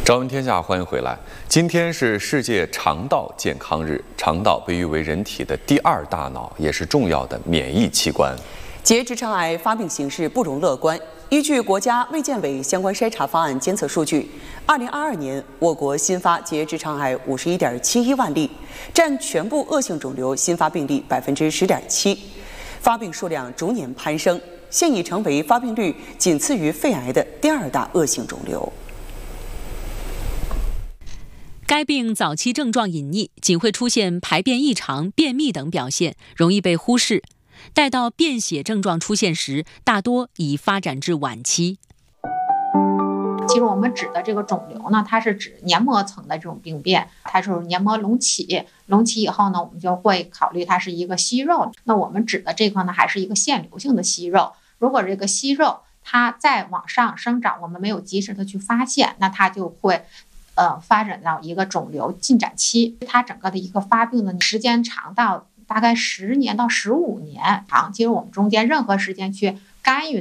朝闻天下，欢迎回来。今天是世界肠道健康日，肠道被誉为人体的第二大脑，也是重要的免疫器官。 结直肠癌发病形势不容乐观。依据国家卫健委相关筛查方案监测数据，2022年我国新发结直肠癌51.71万例，占全部恶性肿瘤新发病例10.7%，发病数量逐年攀升，现已成为发病率仅次于肺癌的第二大恶性肿瘤。 该病早期症状隐匿，仅会出现排便异常、便秘等表现，容易被忽视。待到便血症状出现时，大多已发展至晚期。 其实我们指的这个肿瘤呢，它是指黏膜层的这种病变，它是黏膜隆起，隆起以后呢，我们就会考虑它是一个息肉。那我们指的这个呢，还是一个腺瘤性的息肉。如果这个息肉它再往上生长，我们没有及时的去发现，那它就会发展到一个肿瘤进展期。它整个的一个发病的时间长到大概10年到15年长。其实我们中间任何时间去干预